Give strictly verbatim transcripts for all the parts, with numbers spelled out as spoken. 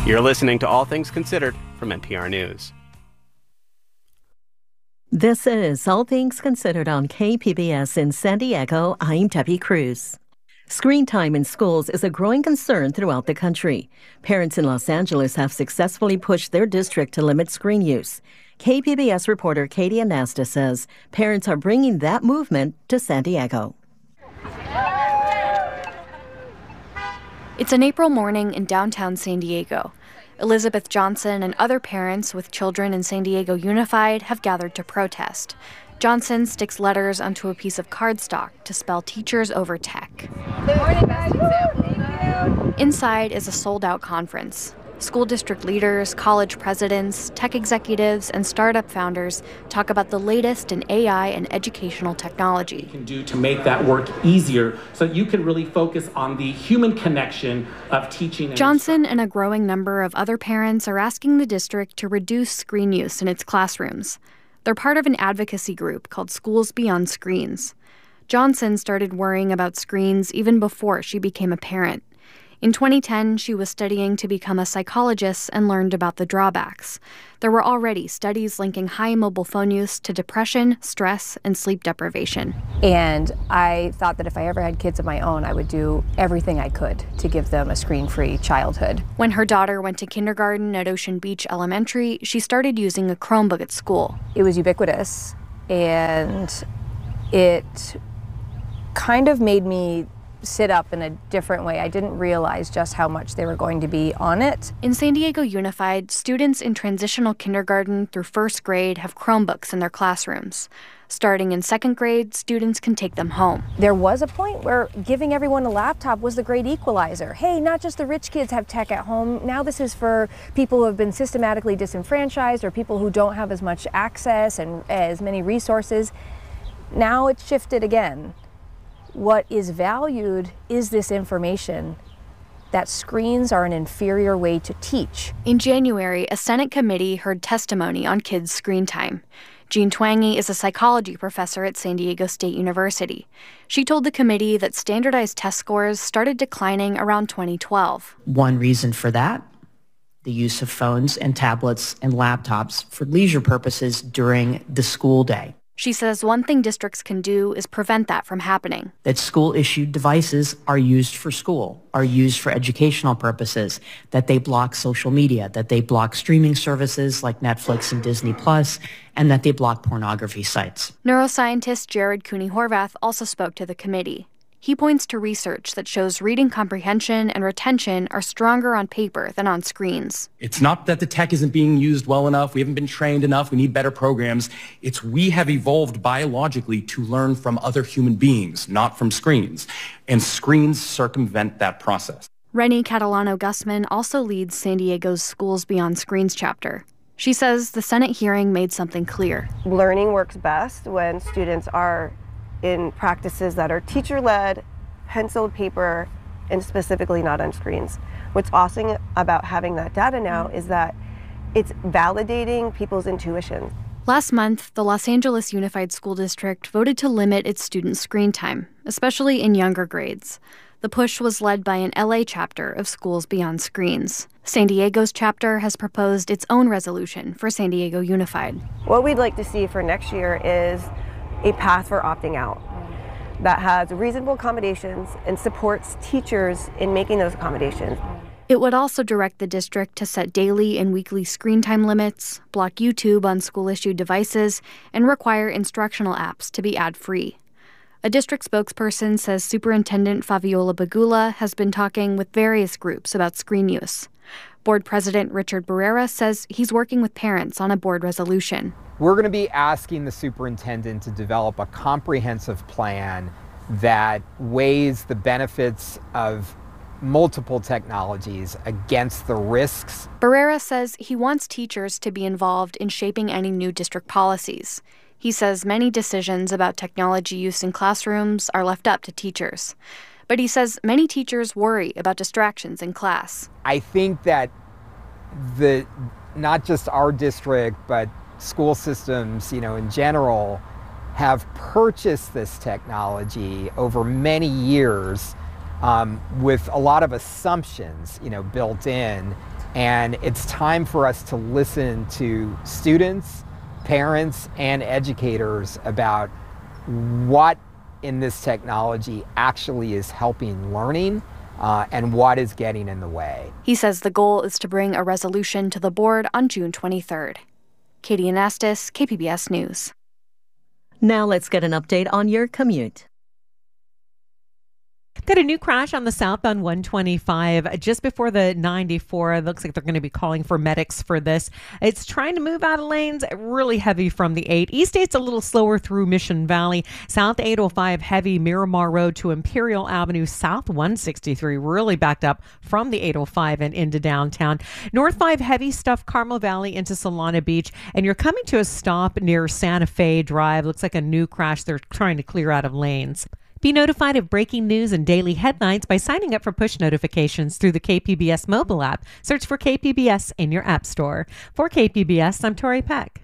You're listening to All Things Considered from N P R News. This is All Things Considered on K P B S in San Diego. I'm Debbie Cruz. Screen time in schools is a growing concern throughout the country. Parents in Los Angeles have successfully pushed their district to limit screen use. K P B S reporter Katie Anasta says parents are bringing that movement to San Diego. It's an April morning in downtown San Diego. Elizabeth Johnson and other parents with children in San Diego Unified have gathered to protest. Johnson sticks letters onto a piece of cardstock to spell teachers over tech. Inside is a sold-out conference. School district leaders, college presidents, tech executives, and startup founders talk about the latest in A I and educational technology. You can do to make that work easier so you can really focus on the human connection of teaching. And Johnson and a growing number of other parents are asking the district to reduce screen use in its classrooms. They're part of an advocacy group called Schools Beyond Screens. Johnson started worrying about screens even before she became a parent. In twenty ten, she was studying to become a psychologist and learned about the drawbacks. There were already studies linking high mobile phone use to depression, stress, and sleep deprivation. And I thought that if I ever had kids of my own, I would do everything I could to give them a screen-free childhood. When her daughter went to kindergarten at Ocean Beach Elementary, she started using a Chromebook at school. It was ubiquitous, and it kind of made me sit up in a different way. I didn't realize just how much they were going to be on it. In San Diego Unified, students in transitional kindergarten through first grade have Chromebooks in their classrooms. Starting in second grade, students can take them home. There was a point where giving everyone a laptop was the great equalizer. Hey, not just the rich kids have tech at home. Now this is for people who have been systematically disenfranchised or people who don't have as much access and as many resources. Now it's shifted again. What is valued is this information that screens are an inferior way to teach. In January, a Senate committee heard testimony on kids' screen time. Jean Twangy is a psychology professor at San Diego State University. She told the committee that standardized test scores started declining around twenty twelve. One reason for that, the use of phones and tablets and laptops for leisure purposes during the school day. She says one thing districts can do is prevent that from happening. That school-issued devices are used for school, are used for educational purposes, that they block social media, that they block streaming services like Netflix and Disney Plus, and that they block pornography sites. Neuroscientist Jared Cooney-Horvath also spoke to the committee. He points to research that shows reading comprehension and retention are stronger on paper than on screens. It's not that the tech isn't being used well enough, we haven't been trained enough, we need better programs. It's we have evolved biologically to learn from other human beings, not from screens. And screens circumvent that process. Rennie Catalano-Gusman also leads San Diego's Schools Beyond Screens chapter. She says the Senate hearing made something clear. Learning works best when students are in practices that are teacher-led, pencil, paper, and specifically not on screens. What's awesome about having that data now is that it's validating people's intuition. Last month, the Los Angeles Unified School District voted to limit its students' screen time, especially in younger grades. The push was led by an L A chapter of Schools Beyond Screens. San Diego's chapter has proposed its own resolution for San Diego Unified. What we'd like to see for next year is a path for opting out that has reasonable accommodations and supports teachers in making those accommodations. It would also direct the district to set daily and weekly screen time limits, block YouTube on school-issued devices, and require instructional apps to be ad-free. A district spokesperson says Superintendent Fabiola Bagula has been talking with various groups about screen use. Board President Richard Barrera says he's working with parents on a board resolution. We're going to be asking the superintendent to develop a comprehensive plan that weighs the benefits of multiple technologies against the risks. Barrera says he wants teachers to be involved in shaping any new district policies. He says many decisions about technology use in classrooms are left up to teachers. But he says many teachers worry about distractions in class. I think that the not just our district, but school systems, you know, in general, have purchased this technology over many years um, with a lot of assumptions, you know, built in. And it's time for us to listen to students, parents, and educators about what in this technology actually is helping learning uh, and what is getting in the way. He says the goal is to bring a resolution to the board on June twenty-third. Katie Anastas, K P B S News. Now let's get an update on your commute. Got a new crash on the southbound one twenty-five just before the ninety-four. It looks like they're going to be calling for medics for this. It's trying to move out of lanes, really heavy from the eight. East eight's a little slower through Mission Valley. South eight oh five heavy Miramar Road to Imperial Avenue. South one sixty-three really backed up from the eight oh five and into downtown. North five heavy stuff Carmel Valley into Solana Beach. And you're coming to a stop near Santa Fe Drive. Looks like a new crash. They're trying to clear out of lanes. Be notified of breaking news and daily headlines by signing up for push notifications through the K P B S mobile app. Search for K P B S in your app store. For K P B S, I'm Tori Peck.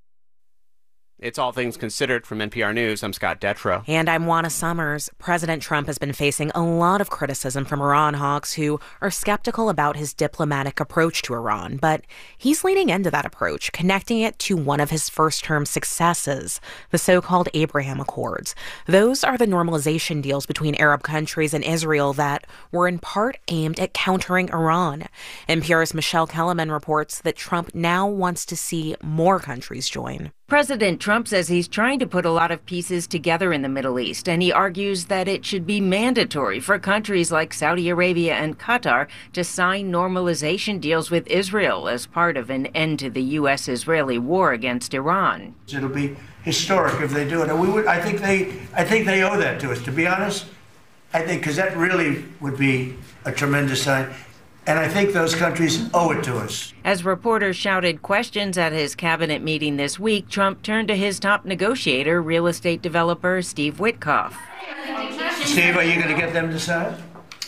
It's All Things Considered from N P R News. I'm Scott Detrow. And I'm Juana Summers. President Trump has been facing a lot of criticism from Iran hawks who are skeptical about his diplomatic approach to Iran. But he's leaning into that approach, connecting it to one of his first-term successes, the so-called Abraham Accords. Those are the normalization deals between Arab countries and Israel that were in part aimed at countering Iran. N P R's Michelle Kellerman reports that Trump now wants to see more countries join. President Trump says he's trying to put a lot of pieces together in the Middle East, and he argues that it should be mandatory for countries like Saudi Arabia and Qatar to sign normalization deals with Israel as part of an end to the U S Israeli war against Iran. It'll be historic if they do it. And we would, I think they, I think they owe that to us, to be honest. I think, because that really would be a tremendous sign. And I think those countries owe it to us. As reporters shouted questions at his cabinet meeting this week, Trump turned to his top negotiator, real estate developer Steve Witkoff. Steve, are you going to get them to sign?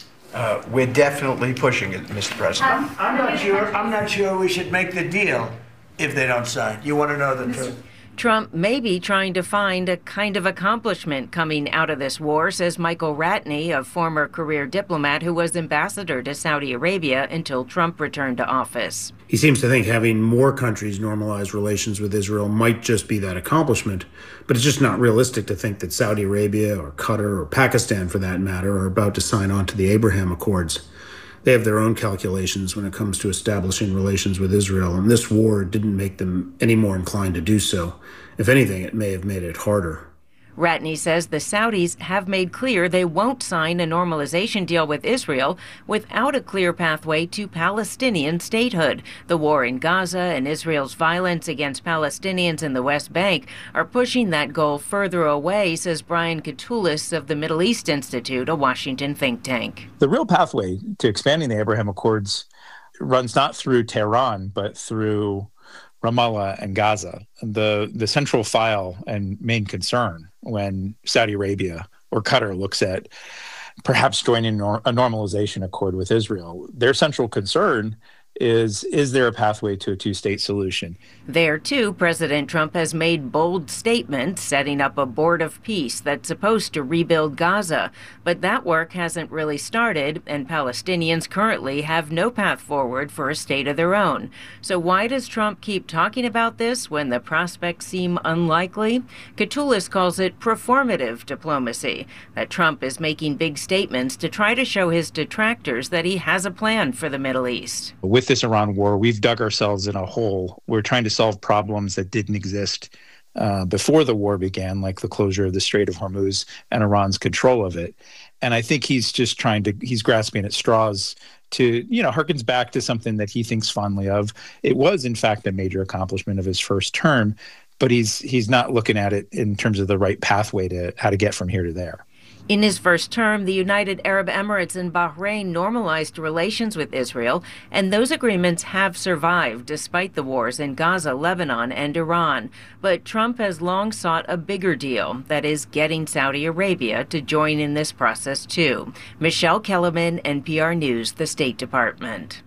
Uh, we're definitely pushing it, Mister President. I'm, I'm not sure. I'm not sure we should make the deal if they don't sign. You want to know the truth? Trump may be trying to find a kind of accomplishment coming out of this war, says Michael Ratney, a former career diplomat who was ambassador to Saudi Arabia until Trump returned to office. He seems to think having more countries normalize relations with Israel might just be that accomplishment, but it's just not realistic to think that Saudi Arabia or Qatar or Pakistan, for that matter, are about to sign on to the Abraham Accords. They have their own calculations when it comes to establishing relations with Israel, and this war didn't make them any more inclined to do so. If anything, it may have made it harder. Ratney says the Saudis have made clear they won't sign a normalization deal with Israel without a clear pathway to Palestinian statehood. The war in Gaza and Israel's violence against Palestinians in the West Bank are pushing that goal further away, says Brian Katulis of the Middle East Institute, a Washington think tank. The real pathway to expanding the Abraham Accords runs not through Tehran, but through Ramallah and Gaza. The the central file and main concern when Saudi Arabia or Qatar looks at perhaps joining a normalization accord with Israel, their central concern is, is there a pathway to a two-state solution? There, too, President Trump has made bold statements setting up a board of peace that's supposed to rebuild Gaza. But that work hasn't really started, and Palestinians currently have no path forward for a state of their own. So why does Trump keep talking about this when the prospects seem unlikely? Katulis calls it performative diplomacy, that Trump is making big statements to try to show his detractors that he has a plan for the Middle East. With this Iran war, we've dug ourselves in a hole. We're trying to solve problems that didn't exist uh, before the war began, like the closure of the Strait of Hormuz and Iran's control of it. And I think he's just trying to, he's grasping at straws to, you know, harkens back to something that he thinks fondly of. It was, in fact, a major accomplishment of his first term, but he's he's not looking at it in terms of the right pathway to how to get from here to there. In his first term, the United Arab Emirates and Bahrain normalized relations with Israel, and those agreements have survived despite the wars in Gaza, Lebanon, and Iran. But Trump has long sought a bigger deal, that is, getting Saudi Arabia to join in this process, too. Michelle Kellerman, N P R News, the State Department.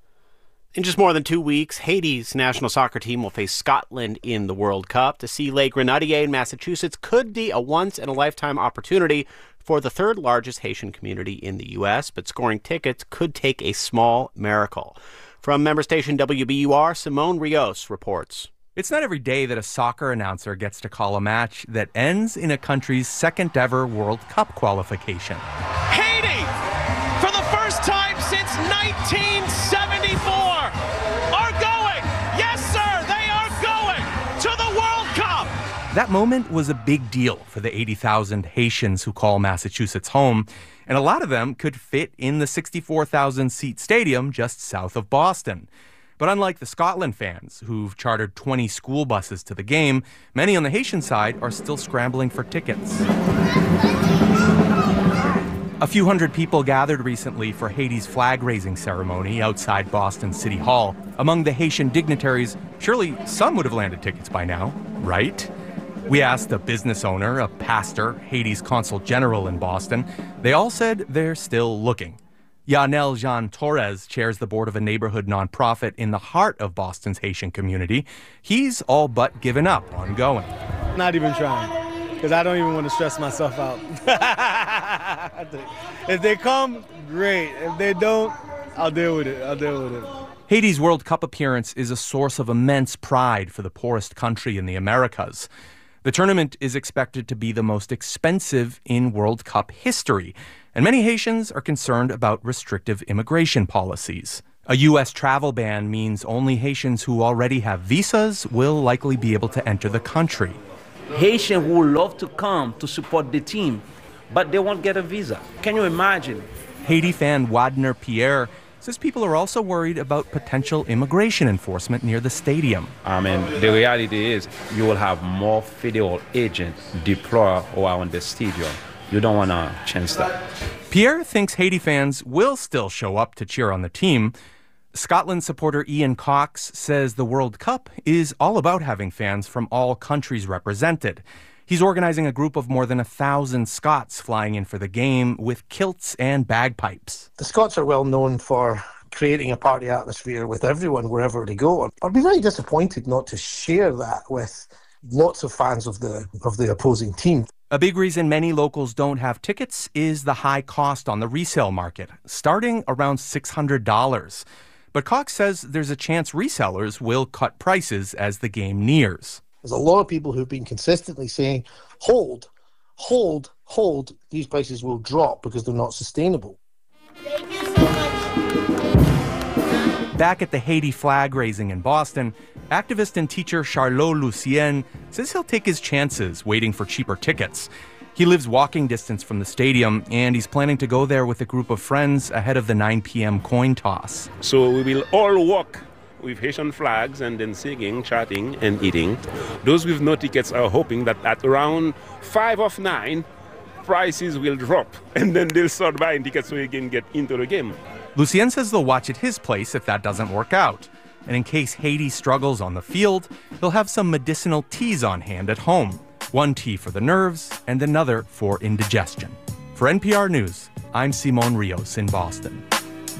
In just more than two weeks, Haiti's national soccer team will face Scotland in the World Cup. To see Les Grenadiers in Massachusetts could be a once-in-a-lifetime opportunity for the third largest Haitian community in the U S, but scoring tickets could take a small miracle. From member station W B U R, Simone Rios reports. It's not every day that a soccer announcer gets to call a match that ends in a country's second ever World Cup qualification. Haiti, for the first time since nineteen seventy-four, are going. Yes, sir, they are going to the World Cup. That moment was a big deal for the eighty thousand Haitians who call Massachusetts home, and a lot of them could fit in the sixty-four thousand seat stadium just south of Boston. But unlike the Scotland fans, who've chartered twenty school buses to the game, many on the Haitian side are still scrambling for tickets. A few hundred people gathered recently for Haiti's flag-raising ceremony outside Boston City Hall. Among the Haitian dignitaries, surely some would have landed tickets by now, right? We asked a business owner, a pastor, Haiti's consul general in Boston. They all said they're still looking. Yanel Jean Torres chairs the board of a neighborhood nonprofit in the heart of Boston's Haitian community. He's all but given up on going. Not even trying, because I don't even want to stress myself out. If they come, great. If they don't, I'll deal with it. I'll deal with it. Haiti's World Cup appearance is a source of immense pride for the poorest country in the Americas. The tournament is expected to be the most expensive in World Cup history, and many Haitians are concerned about restrictive immigration policies. A U S travel ban means only Haitians who already have visas will likely be able to enter the country. Haitians would love to come to support the team, but they won't get a visa. Can you imagine? Haiti fan Wadner Pierre says people are also worried about potential immigration enforcement near the stadium. I mean, the reality is you will have more federal agents deployed around the stadium. You don't want to chance that. Pierre thinks Haiti fans will still show up to cheer on the team. Scotland supporter Ian Cox says the World Cup is all about having fans from all countries represented. He's organizing a group of more than a thousand Scots flying in for the game with kilts and bagpipes. The Scots are well known for creating a party atmosphere with everyone wherever they go. I'd be very disappointed not to share that with lots of fans of the of the opposing team. A big reason many locals don't have tickets is the high cost on the resale market, starting around six hundred dollars. But Cox says there's a chance resellers will cut prices as the game nears. There's a lot of people who've been consistently saying, hold, hold, hold, these prices will drop because they're not sustainable. Thank you so much. Back at the Haiti flag raising in Boston, activist and teacher Charlot Lucien says he'll take his chances waiting for cheaper tickets. He lives walking distance from the stadium, and he's planning to go there with a group of friends ahead of the nine p.m. coin toss. So we will all walk with Haitian flags and then singing, chatting, and eating. Those with no tickets are hoping that at around five of nine, prices will drop, and then they'll start buying tickets so you can get into the game. Lucien says they'll watch at his place if that doesn't work out. And in case Haiti struggles on the field, he'll have some medicinal teas on hand at home. One tea for the nerves and another for indigestion. For N P R News, I'm Simone Rios in Boston.